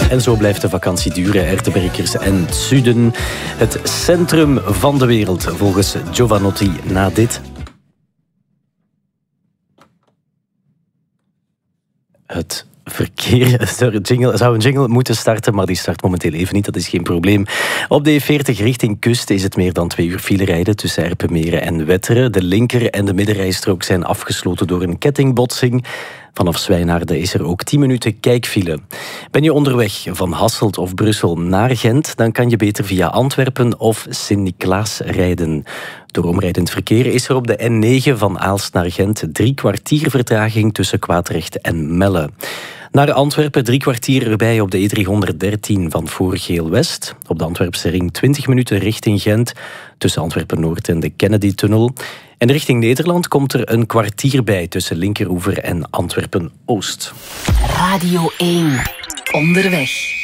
En zo blijft de vakantie duren. Erteberkers en het zuiden. Het centrum van de wereld, volgens Giovanotti, na dit. Het verkeer. Zou een jingle moeten starten, maar die start momenteel even niet. Dat is geen probleem. Op de E40 richting kust is het meer dan 2 uur file rijden tussen Erpenmeren en Wetteren. De linker- en de middenrijstrook zijn afgesloten door een kettingbotsing. Vanaf Zwijnaarden is er ook 10 minuten kijkfile. Ben je onderweg van Hasselt of Brussel naar Gent, dan kan je beter via Antwerpen of Sint-Niklaas rijden. Door omrijdend verkeer is er op de N9 van Aalst naar Gent 3 kwartier vertraging tussen Quatrecht en Melle. Naar Antwerpen 3 kwartier erbij op de E313 van Voorgeel-West. Op de Antwerpse ring 20 minuten richting Gent tussen Antwerpen-Noord en de Kennedy-tunnel. En richting Nederland komt er een kwartier bij tussen Linkeroever en Antwerpen-Oost. Radio 1. Onderweg.